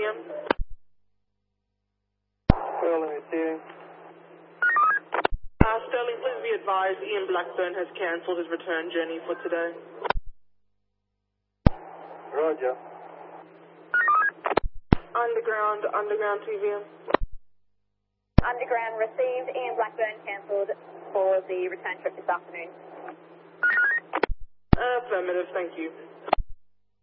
TVM. Sterling receiving. Sterling, please be advised Ian Blackburn has cancelled his return journey for today. Roger. Underground TVM. Underground received. Ian Blackburn cancelled for the return trip this afternoon. Affirmative, thank you.